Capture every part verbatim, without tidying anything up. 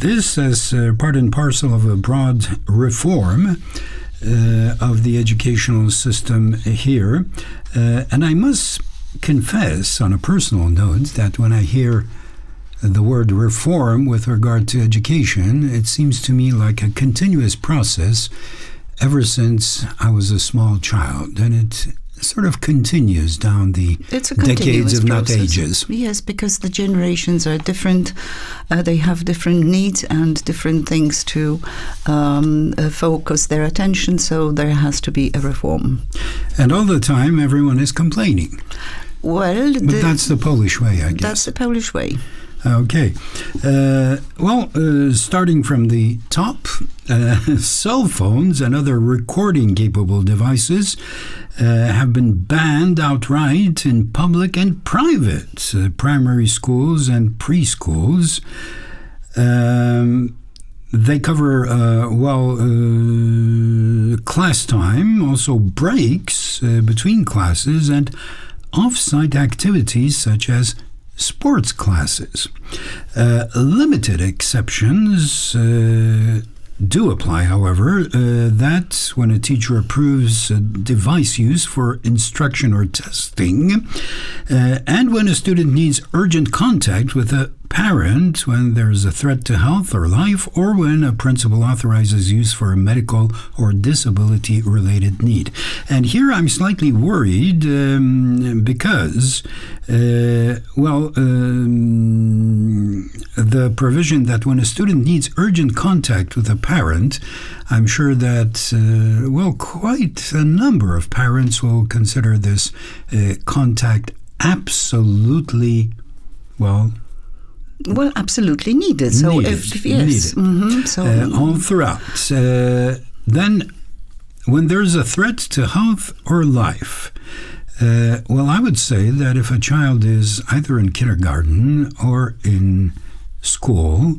this as uh, part and parcel of a broad reform uh, of the educational system here. Uh, and I must confess, on a personal note, that when I hear the word reform with regard to education, it seems to me like a continuous process ever since I was a small child. And it sort of continues down the decades, if not ages. Yes, because the generations are different. Uh, they have different needs and different things to um, uh, focus their attention, so there has to be a reform. And all the time, everyone is complaining. Well, but the, that's the Polish way, I guess. That's the Polish way. Okay. Uh, well, uh, starting from the top, uh, cell phones and other recording-capable devices uh, have been banned outright in public and private uh, primary schools and preschools. Um, they cover, uh, well, uh, class time, also breaks uh, between classes, and off-site activities such as sports classes. Uh, limited exceptions uh, do apply, however, uh, that when a teacher approves uh, device use for instruction or testing, uh, and when a student needs urgent contact with a parent when there is a threat to health or life, or when a principal authorizes use for a medical or disability-related need. And here I'm slightly worried um, because, uh, well, um, the provision that when a student needs urgent contact with a parent, I'm sure that, uh, well, quite a number of parents will consider this uh, contact absolutely, well, Well, absolutely needed. So, needed, if, yes, needed. Mm-hmm. so uh, all throughout. Uh, then, when there's a threat to health or life, uh, well, I would say that if a child is either in kindergarten or in school,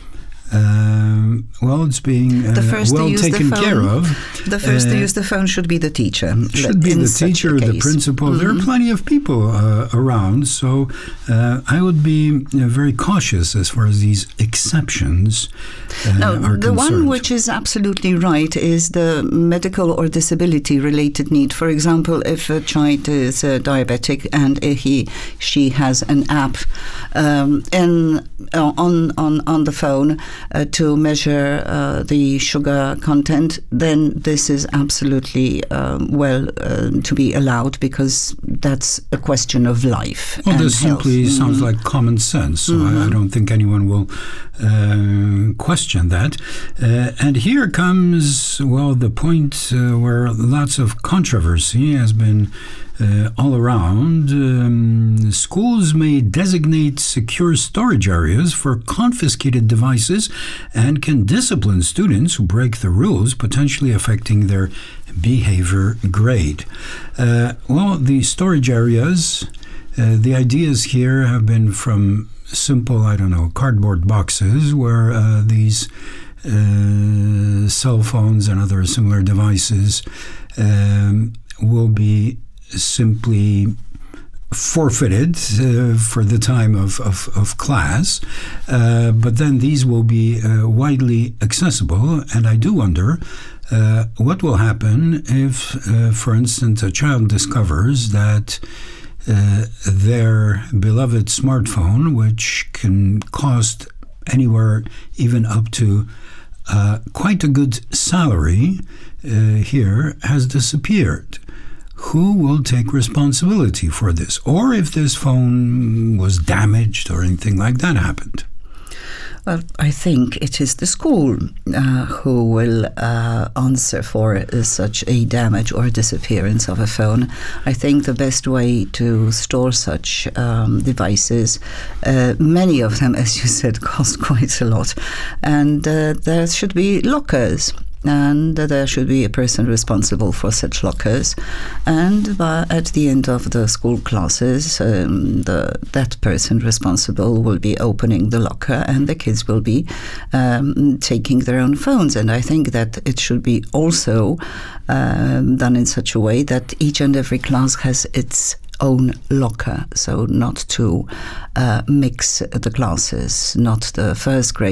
um, well, it's being uh, well taken care of. The first uh, to use the phone should be the teacher. Should be the teacher, the principal. Mm-hmm. There are plenty of people uh, around, so uh, I would be uh, very cautious as far as these exceptions uh, no, are the concerned. one which is absolutely right is the medical or disability-related need. For example, if a child is uh, diabetic and he she has an app um, in uh, on on on the phone. Uh, to measure uh, the sugar content, then this is absolutely um, well uh, to be allowed, because that's a question of life. Well, and this health. simply Mm-hmm. sounds like common sense, so Mm-hmm. I, I don't think anyone will uh, question that. Uh, and here comes, well, the point uh, where lots of controversy has been Uh, all around. Um, schools may designate secure storage areas for confiscated devices and can discipline students who break the rules, potentially affecting their behavior grade. Uh, well, the storage areas, uh, the ideas here have been from simple, I don't know, cardboard boxes where uh, these uh, cell phones and other similar devices um, will be simply forfeited uh, for the time of, of, of class, uh, but then these will be uh, widely accessible. And I do wonder uh, what will happen if, uh, for instance, a child discovers that uh, their beloved smartphone, which can cost anywhere even up to uh, quite a good salary uh, here, has disappeared. Who will take responsibility for this? Or if this phone was damaged or anything like that happened? Well, I think it is the school uh, who will uh, answer for uh, such a damage or disappearance of a phone. I think the best way to store such um, devices, uh, many of them, as you said, cost quite a lot, and uh, there should be lockers. And uh, there should be a person responsible for such lockers. And uh, at the end of the school classes, um, the, that person responsible will be opening the locker, and the kids will be um, taking their own phones. And I think that it should be also um, done in such a way that each and every class has its own locker, so not to uh, mix the classes, not the first grade